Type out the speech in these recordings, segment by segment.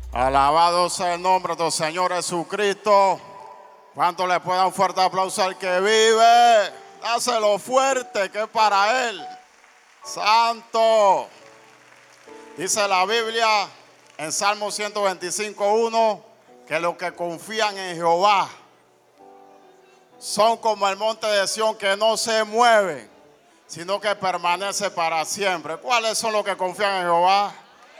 Alabado sea el nombre del Señor Jesucristo. ¿Cuánto le puede dar un fuerte aplauso al que vive? Dáselo fuerte, que es para Él. Santo. Dice la Biblia en Salmo 125:1 que los que confían en Jehová son como el monte de Sión, que no se mueve, sino que permanece para siempre. ¿Cuáles son los que confían en Jehová?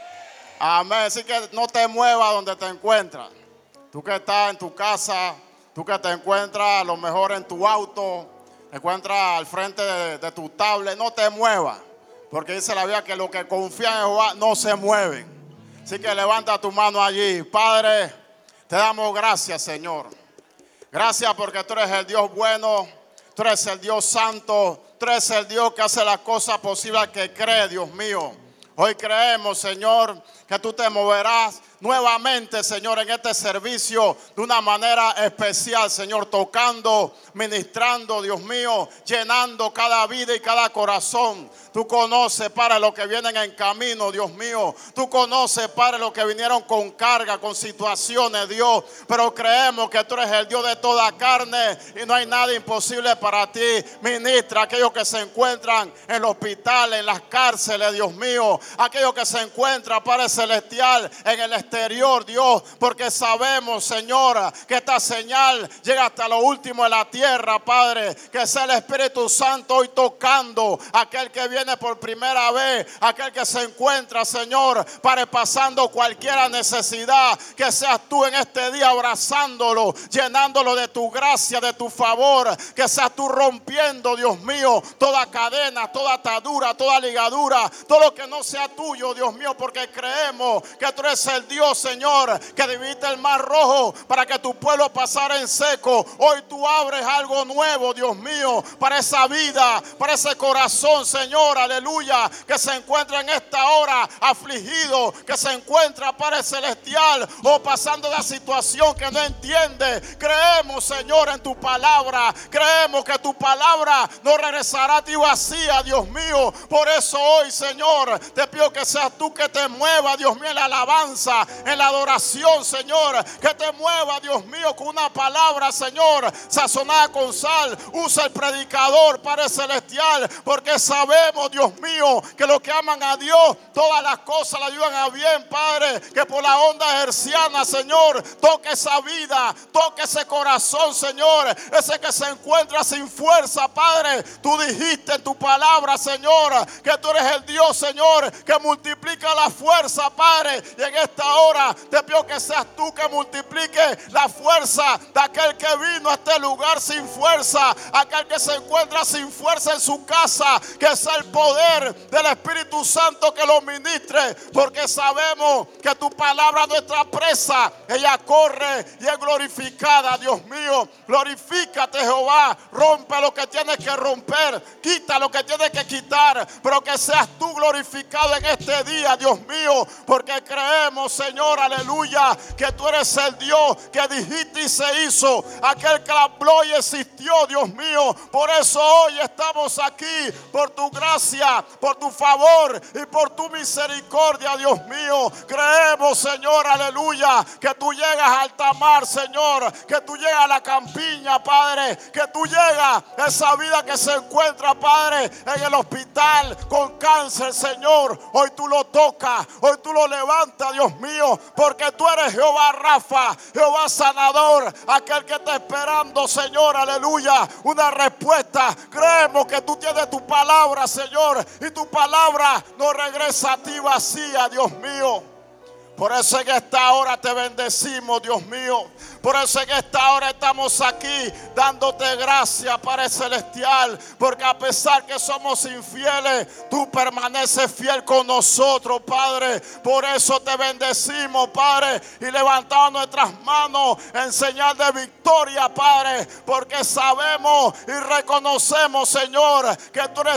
Amén. Así que no te muevas donde te encuentras. Tú que estás en tu casa, tú que te encuentras a lo mejor en tu auto, te encuentras al frente de tu tablet, no te muevas. Porque dice la Biblia que los que confían en Jehová no se mueven. Así que levanta tu mano allí. Padre, te damos gracias, Señor. Gracias porque tú eres el Dios bueno, tú eres el Dios santo, tú eres el Dios que hace las cosas posibles que cree, Dios mío. Hoy creemos, Señor, que tú te moverás nuevamente, Señor, en este servicio de una manera especial, Señor, tocando, ministrando, Dios mío, llenando cada vida y cada corazón. Tú conoces, Padre, los que vienen en camino, Dios mío. Tú conoces, Padre, los que vinieron con carga, con situaciones, Dios. Pero creemos que tú eres el Dios de toda carne y no hay nada imposible para ti. Ministra a aquellos que se encuentran en el hospital, en las cárceles, Dios mío. Aquellos que se encuentran, Padre Celestial, en el exterior, Dios. Porque sabemos, Señor, que esta señal llega hasta lo último de la tierra, Padre. Que sea el Espíritu Santo hoy tocando a aquel que viene por primera vez, aquel que se encuentra, Señor, para pasando cualquier necesidad, que seas tú en este día abrazándolo, llenándolo de tu gracia, de tu favor, que seas tú rompiendo, Dios mío, toda cadena, toda atadura, toda ligadura, todo lo que no sea tuyo, Dios mío, porque creemos que tú eres el Dios, Señor, que dividiste el mar rojo para que tu pueblo pasara en seco. Hoy tú abres algo nuevo, Dios mío, para esa vida, para ese corazón, Señor, aleluya, que se encuentra en esta hora afligido, que se encuentra, Padre Celestial, o pasando la situación que no entiende. Creemos, Señor, en tu palabra. Creemos que tu palabra no regresará a ti vacía, Dios mío. Por eso hoy, Señor, te pido que seas tú que te mueva, Dios mío, en la alabanza, en la adoración, Señor. Que te mueva, Dios mío, con una palabra, Señor, sazonada con sal. Usa el predicador, Padre Celestial, porque sabemos, Dios mío, que los que aman a Dios, todas las cosas le ayudan a bien, Padre. Que por la onda herciana, Señor, toque esa vida, toque ese corazón, Señor, ese que se encuentra sin fuerza, Padre. Tú dijiste en tu palabra, Señor, que tú eres el Dios, Señor, que multiplica la fuerza, Padre. Y en esta hora te pido que seas tú que multiplique la fuerza de aquel que vino a este lugar sin fuerza, aquel que se encuentra sin fuerza en su casa, que sea el poder del Espíritu Santo que lo ministre, porque sabemos que tu palabra es nuestra presa, ella corre y es glorificada, Dios mío. Glorifícate, Jehová, rompe lo que tienes que romper, quita lo que tienes que quitar, pero que seas tú glorificado en este día, Dios mío, porque creemos, Señor, aleluya, que tú eres el Dios que dijiste y se hizo, aquel que habló y existió, Dios mío. Por eso hoy estamos aquí, por tu gracia, por tu favor y por tu misericordia, Dios mío. Creemos, Señor, aleluya, que tú llegas a alta mar, Señor, que tú llegas a la campiña, Padre, que tú llegas a esa vida que se encuentra, Padre, en el hospital con cáncer, Señor. Hoy tú lo tocas, hoy tú lo levantas, Dios mío, porque tú eres Jehová Rafa, Jehová sanador, aquel que está esperando, Señor, aleluya, una respuesta. Creemos que tú tienes tu palabra, Señor, y tu palabra no regresa a ti vacía, Dios mío. Por eso en esta hora te bendecimos, Dios mío. Por eso en esta hora estamos aquí dándote gracias, Padre Celestial. Porque a pesar que somos infieles, tú permaneces fiel con nosotros, Padre. Por eso te bendecimos, Padre. Y levantamos nuestras manos en señal de victoria, Padre. Porque sabemos y reconocemos, Señor, que tú eres